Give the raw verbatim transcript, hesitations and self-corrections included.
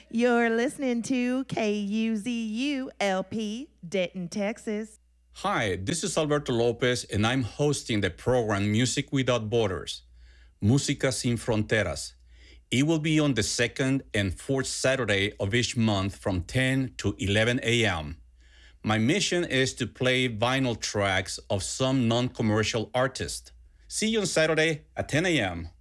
You're listening to K U Z U L P, Denton, Texas. Hi, this is Alberto Lopez, and I'm hosting the program Music Without Borders, Música Sin Fronteras. It will be on the second and fourth Saturday of each month from ten to eleven a.m. My mission is to play vinyl tracks of some non commercial artists. See you on Saturday at ten a.m.